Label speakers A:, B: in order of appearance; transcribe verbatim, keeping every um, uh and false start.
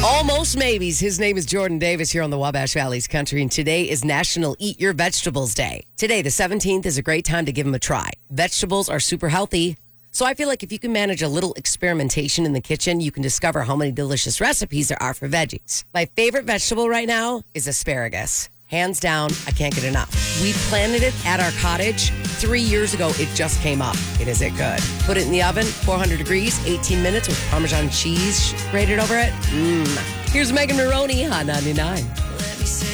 A: Almost maybes. His name is Jordan Davis here on the Wabash Valley's Country, and today is National Eat Your Vegetables Day. Today, the seventeenth, is a great time to give them a try. Vegetables are super healthy, so I feel like if you can manage a little experimentation in the kitchen, you can discover how many delicious recipes there are for veggies. My favorite vegetable right now is asparagus. Hands down, I can't get enough. We planted it at our cottage. Three years ago, it just came up. It is it good. Put it in the oven, four hundred degrees, eighteen minutes with Parmesan cheese grated over it. Mmm. Here's Megan Maroney on ninety-nine.